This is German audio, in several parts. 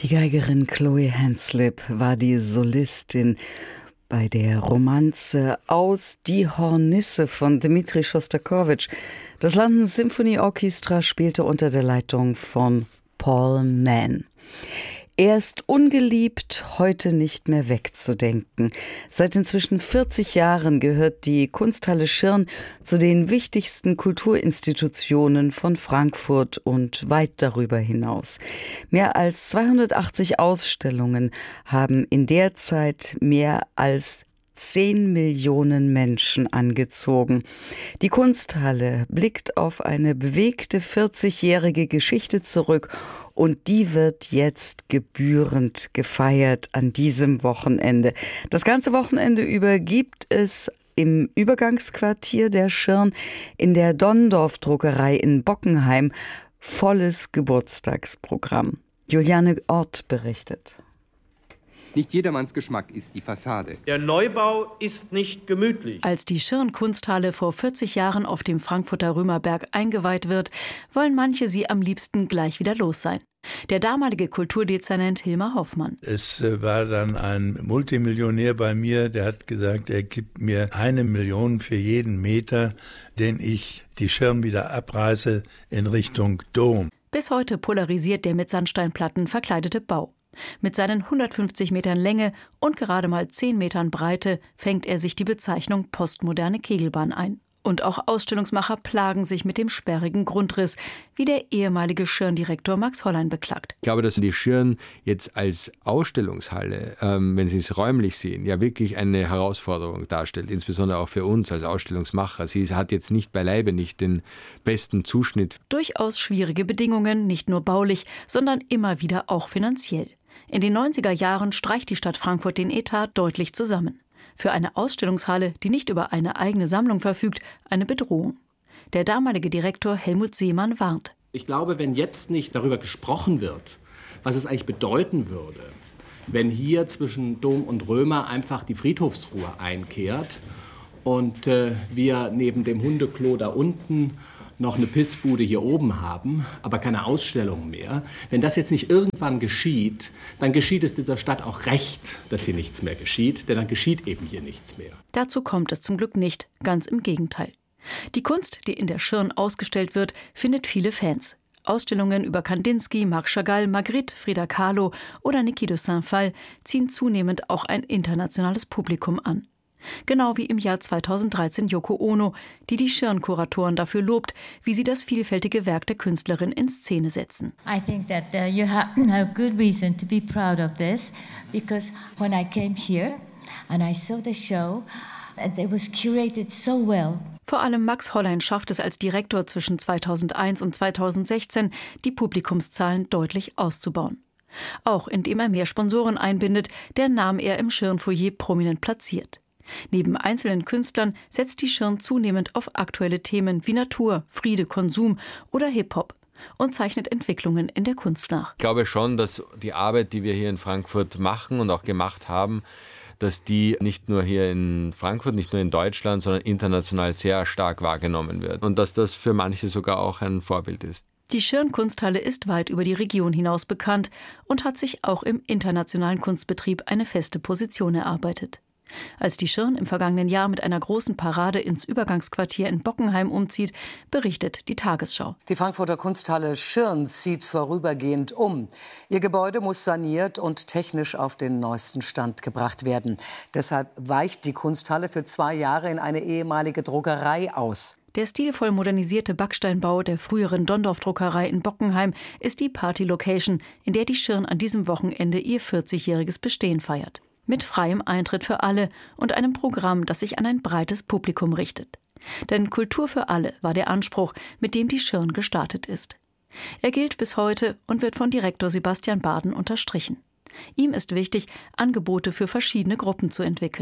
Die Geigerin Chloe Hanslip war die Solistin bei der Romanze aus Die Hornisse von Dmitri Schostakowitsch. Das London Symphony Orchestra spielte unter der Leitung von Paul Mann. Er ist ungeliebt, heute nicht mehr wegzudenken. Seit inzwischen 40 Jahren gehört die Kunsthalle Schirn zu den wichtigsten Kulturinstitutionen von Frankfurt und weit darüber hinaus. Mehr als 280 Ausstellungen haben in der Zeit mehr als 10 Millionen Menschen angezogen. Die Kunsthalle blickt auf eine bewegte 40-jährige Geschichte zurück und die wird jetzt gebührend gefeiert an diesem Wochenende. Das ganze Wochenende über gibt es im Übergangsquartier der Schirn in der Donndorf-Druckerei in Bockenheim volles Geburtstagsprogramm. Juliane Ort berichtet. Nicht jedermanns Geschmack ist die Fassade. Der Neubau ist nicht gemütlich. Als die Schirn-Kunsthalle vor 40 Jahren auf dem Frankfurter Römerberg eingeweiht wird, wollen manche sie am liebsten gleich wieder los sein. Der damalige Kulturdezernent Hilmar Hoffmann. Es war dann ein Multimillionär bei mir, der hat gesagt, er gibt mir 1 Million für jeden Meter, den ich die Schirn wieder abreiße in Richtung Dom. Bis heute polarisiert der mit Sandsteinplatten verkleidete Bau. Mit seinen 150 Metern Länge und gerade mal 10 Metern Breite fängt er sich die Bezeichnung postmoderne Kegelbahn ein. Und auch Ausstellungsmacher plagen sich mit dem sperrigen Grundriss, wie der ehemalige Schirn-Direktor Max Hollein beklagt. Ich glaube, dass die Schirn jetzt als Ausstellungshalle, wenn Sie es räumlich sehen, ja wirklich eine Herausforderung darstellt, insbesondere auch für uns als Ausstellungsmacher. Sie hat jetzt nicht beileibe nicht den besten Zuschnitt. Durchaus schwierige Bedingungen, nicht nur baulich, sondern immer wieder auch finanziell. In den 90er Jahren streicht die Stadt Frankfurt den Etat deutlich zusammen. Für eine Ausstellungshalle, die nicht über eine eigene Sammlung verfügt, eine Bedrohung. Der damalige Direktor Helmut Seemann warnt. Ich glaube, wenn jetzt nicht darüber gesprochen wird, was es eigentlich bedeuten würde, wenn hier zwischen Dom und Römer einfach die Friedhofsruhe einkehrt und wir neben dem Hundeklo da unten noch eine Pissbude hier oben haben, aber keine Ausstellung mehr. Wenn das jetzt nicht irgendwann geschieht, dann geschieht es dieser Stadt auch recht, dass hier nichts mehr geschieht, denn dann geschieht eben hier nichts mehr. Dazu kommt es zum Glück nicht, ganz im Gegenteil. Die Kunst, die in der Schirn ausgestellt wird, findet viele Fans. Ausstellungen über Kandinsky, Marc Chagall, Magritte, Frida Kahlo oder Niki de Saint-Phalle ziehen zunehmend auch ein internationales Publikum an. Genau wie im Jahr 2013 Yoko Ono, die die Schirn-Kuratoren dafür lobt, wie sie das vielfältige Werk der Künstlerin in Szene setzen. I think that you have a good reason to be proud of this, because when I came here and I saw the show, it was curated so well. Vor allem Max Hollein schafft es als Direktor zwischen 2001 und 2016, die Publikumszahlen deutlich auszubauen. Auch indem er mehr Sponsoren einbindet, deren Namen er im Schirn-Foyer prominent platziert. Neben einzelnen Künstlern setzt die Schirn zunehmend auf aktuelle Themen wie Natur, Friede, Konsum oder Hip-Hop und zeichnet Entwicklungen in der Kunst nach. Ich glaube schon, dass die Arbeit, die wir hier in Frankfurt machen und auch gemacht haben, dass die nicht nur hier in Frankfurt, nicht nur in Deutschland, sondern international sehr stark wahrgenommen wird und dass das für manche sogar auch ein Vorbild ist. Die Schirn-Kunsthalle ist weit über die Region hinaus bekannt und hat sich auch im internationalen Kunstbetrieb eine feste Position erarbeitet. Als die Schirn im vergangenen Jahr mit einer großen Parade ins Übergangsquartier in Bockenheim umzieht, berichtet die Tagesschau. Die Frankfurter Kunsthalle Schirn zieht vorübergehend um. Ihr Gebäude muss saniert und technisch auf den neuesten Stand gebracht werden. Deshalb weicht die Kunsthalle für 2 Jahre in eine ehemalige Druckerei aus. Der stilvoll modernisierte Backsteinbau der früheren Donndorf-Druckerei in Bockenheim ist die Party-Location, in der die Schirn an diesem Wochenende ihr 40-jähriges Bestehen feiert. Mit freiem Eintritt für alle und einem Programm, das sich an ein breites Publikum richtet. Denn Kultur für alle war der Anspruch, mit dem die Schirn gestartet ist. Er gilt bis heute und wird von Direktor Sebastian Baden unterstrichen. Ihm ist wichtig, Angebote für verschiedene Gruppen zu entwickeln.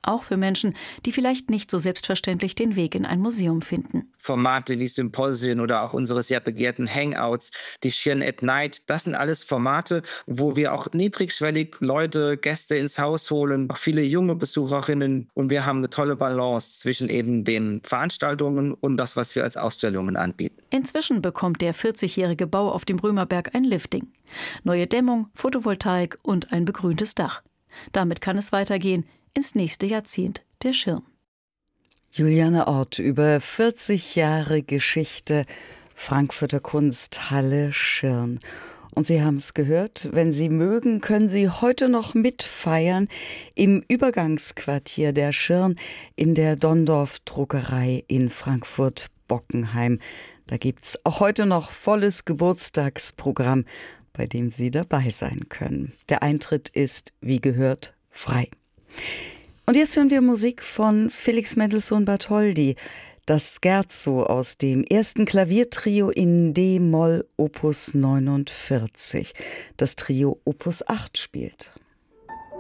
Auch für Menschen, die vielleicht nicht so selbstverständlich den Weg in ein Museum finden. Formate wie Symposien oder auch unsere sehr begehrten Hangouts, die Schirn at Night, das sind alles Formate, wo wir auch niedrigschwellig Leute, Gäste ins Haus holen, auch viele junge Besucherinnen, und wir haben eine tolle Balance zwischen eben den Veranstaltungen und das, was wir als Ausstellungen anbieten. Inzwischen bekommt der 40-jährige Bau auf dem Römerberg ein Lifting. Neue Dämmung, Photovoltaik und ein begrüntes Dach. Damit kann es weitergehen ins nächste Jahrzehnt der Schirn. Juliane Orth über 40 Jahre Geschichte Frankfurter Kunsthalle Schirn. Und Sie haben es gehört, wenn Sie mögen, können Sie heute noch mitfeiern im Übergangsquartier der Schirn in der Donndorf-Druckerei in Frankfurt-Bockenheim. Da gibt's auch heute noch volles Geburtstagsprogramm, bei dem Sie dabei sein können. Der Eintritt ist, wie gehört, frei. Und jetzt hören wir Musik von Felix Mendelssohn Bartholdy, das Scherzo aus dem ersten Klaviertrio in D-Moll Opus 49. Das Trio Opus 8 spielt.